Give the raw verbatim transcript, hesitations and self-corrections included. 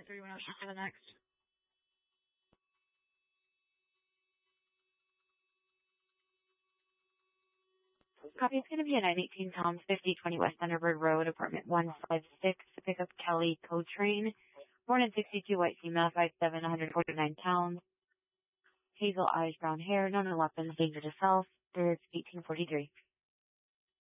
nine thirty-one oh for the next. Copy. It's going to be a nine eighteen Toms fifty twenty West Thunderbird Road, apartment one five six, to pick up Kelly Cotrain. Born in sixty-two, white female, five seven, one hundred forty-nine pounds. Hazel eyes, brown hair, no known weapons, danger to self. There's eighteen forty-three.